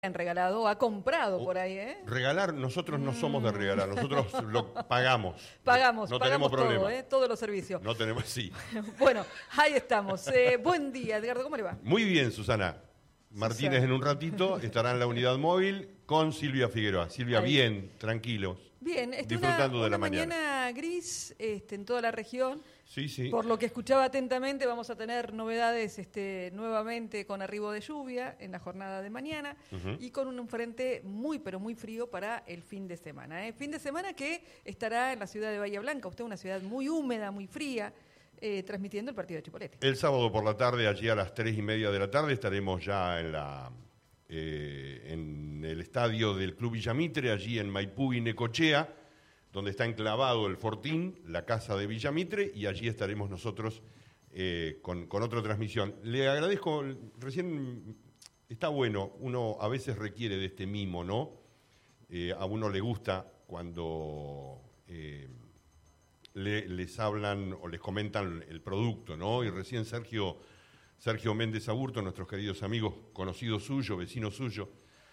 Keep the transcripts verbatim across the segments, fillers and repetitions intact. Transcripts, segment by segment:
han regalado, ha comprado O- por ahí, ¿eh? Regalar, nosotros no somos de regalar, nosotros lo pagamos. Pagamos, no pagamos tenemos problema. todo, ¿eh? Todos los servicios. No tenemos, sí. Bueno, ahí estamos. Eh, buen día, Edgardo, ¿cómo le va? Muy bien, Susana. Martínez Susana. en un ratito estará en la unidad móvil con Silvia Figueroa. Silvia, Ahí. bien, tranquilos. Bien, este, disfrutando una, de la una mañana. mañana. gris este, en toda la región. Sí, sí. Por lo que escuchaba atentamente, vamos a tener novedades este, nuevamente con arribo de lluvia en la jornada de mañana Ujú. y con un frente muy, pero muy frío para el fin de semana. ¿eh? Fin de semana que estará en la ciudad de Bahía Blanca, usted una ciudad muy húmeda, muy fría, eh, transmitiendo el partido de Chipolete. El sábado por la tarde, allí a las tres y media de la tarde, estaremos ya en la eh, en el estadio del Club Villamitre, allí en Maipú y Necochea, donde está enclavado el Fortín, la casa de Villamitre, y allí estaremos nosotros eh, con, con otra transmisión. Le agradezco, recién está bueno, uno a veces requiere de este mimo, ¿no? Eh, a uno le gusta cuando eh, le- les hablan o les comentan el producto, ¿no? Y recién Sergio, Sergio Méndez Aburto, nuestros queridos amigos, conocidos suyos, vecinos suyos,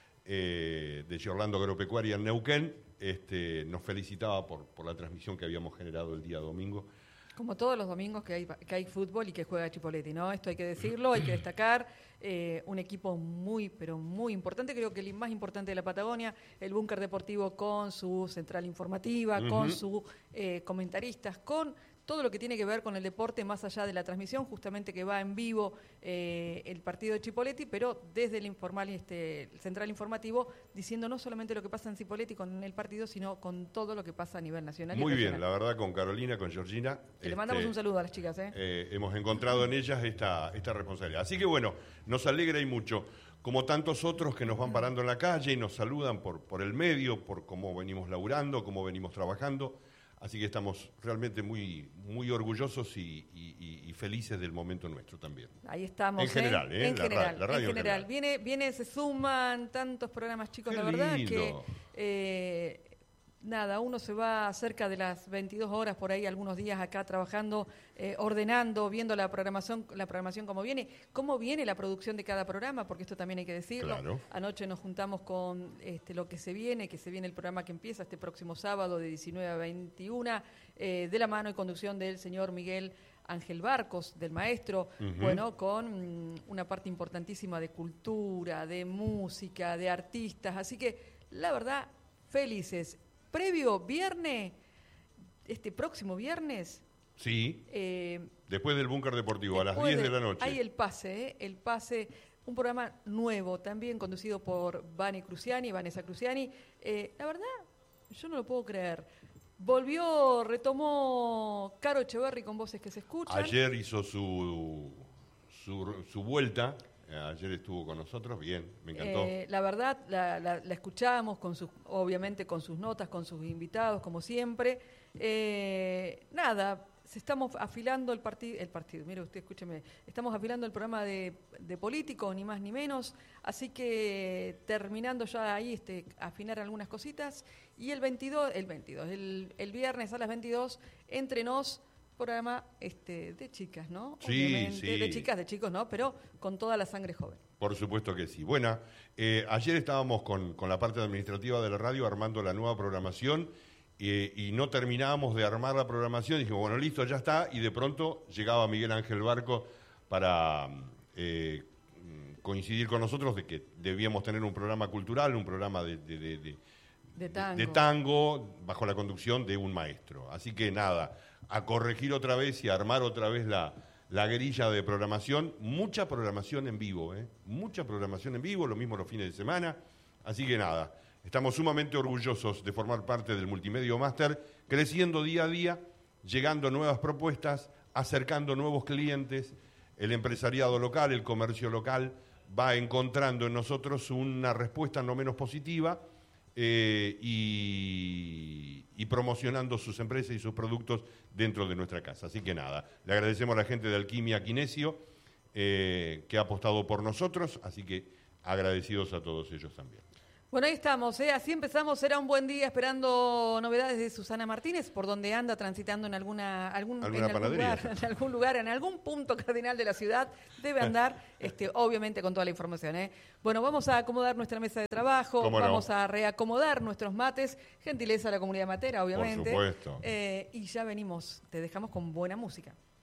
eh, de Giorlando Agropecuaria en Neuquén, este, nos felicitaba por, por la transmisión que habíamos generado el día domingo. Como todos los domingos que hay, que hay fútbol y que juega Chipoleti, ¿no? Esto hay que decirlo, hay que destacar. eh, un equipo muy, pero muy importante, creo que el más importante de la Patagonia, el Búnker Deportivo con su central informativa, Ujú. con sus eh, comentaristas, con todo lo que tiene que ver con el deporte más allá de la transmisión, justamente que va en vivo eh, el partido de Chipoleti, pero desde el informal, este, el central informativo, diciendo no solamente lo que pasa en Chipoleti con el partido, sino con todo lo que pasa a nivel nacional. y Muy bien, regional. la verdad, con Carolina, con Georgina. Que le mandamos este, un saludo a las chicas, ¿eh? eh, hemos encontrado en ellas esta, esta responsabilidad. Así que bueno, nos alegra y mucho, como tantos otros que nos van parando en la calle y nos saludan por, por el medio, por cómo venimos laburando, cómo venimos trabajando. Así que estamos realmente muy, muy orgullosos y, y- y felices del momento nuestro también. Ahí estamos. En general, ¿eh? En La general, ra- la radio en en general. general. Viene, viene, se suman tantos programas, chicos, Qué la verdad lindo. que eh, nada, uno se va cerca de las veintidós horas por ahí, algunos días acá trabajando, eh, ordenando, viendo la programación, la programación cómo viene, cómo viene la producción de cada programa, porque esto también hay que decirlo. Claro. Anoche nos juntamos con este, lo que se viene, que se viene el programa que empieza este próximo sábado de diecinueve a veintiuna, eh, de la mano y conducción del señor Miguel Ángel Barcos, del maestro, Ujú. bueno, con mm, una parte importantísima de cultura, de música, de artistas, así que la verdad, felices. Previo viernes, este próximo viernes, Sí, eh, después del Búnker Deportivo, a las después diez de la noche. Hay el pase, ¿eh? El pase, un programa nuevo, también conducido por Vani Cruciani, Vanessa Cruciani. Eh, la verdad, yo no lo puedo creer. Volvió, retomó Caro Echeverri con Voces que se escuchan. Ayer hizo su, su, su vuelta, eh, ayer estuvo con nosotros, bien, me encantó. Eh, la verdad, la, la, la escuchamos, con sus, obviamente con sus notas, con sus invitados, como siempre. Eh, nada, se estamos afilando el partido, el partido, mire usted, escúcheme, estamos afilando el programa de, de político, ni más ni menos, así que terminando ya ahí, este, afinar algunas cositas, y el veintidós, el veintidós, el, el viernes a las veintidós, entre nos, programa este, de chicas, ¿no? Sí, Obviamente, sí. de chicas, de chicos, ¿no? Pero con toda la sangre joven. Por supuesto que sí. Bueno, eh, ayer estábamos con, con la parte administrativa de la radio armando la nueva programación eh, y no terminábamos de armar la programación. Dijimos, bueno, listo, ya está. Y de pronto llegaba Miguel Ángel Barco para eh, coincidir con nosotros de que debíamos tener un programa cultural, un programa de, de, de, de, De tango. de tango bajo la conducción de un maestro. Así que nada, a corregir otra vez y a armar otra vez la, la grilla de programación. Mucha programación en vivo, ¿eh? Mucha programación en vivo, lo mismo los fines de semana. Así que nada, estamos sumamente orgullosos de formar parte del Multimedio Master, creciendo día a día, llegando nuevas propuestas, acercando nuevos clientes. El empresariado local, el comercio local va encontrando en nosotros una respuesta no menos positiva. Eh, y, y promocionando sus empresas y sus productos dentro de nuestra casa. Así que nada, le agradecemos a la gente de Alquimia Quinesio eh, que ha apostado por nosotros, así que agradecidos a todos ellos también. Bueno, ahí estamos, ¿eh? Así empezamos. Será un buen día esperando novedades de Susana Martínez, por donde anda transitando en alguna algún, ¿Alguna en algún lugar, en algún lugar, en algún punto cardinal de la ciudad. Debe andar, este, obviamente, con toda la información, ¿eh? Bueno, vamos a acomodar nuestra mesa de trabajo, ¿Cómo vamos no? a reacomodar nuestros mates, gentileza a la comunidad matera, obviamente. Por supuesto. Eh, y ya venimos, te dejamos con buena música.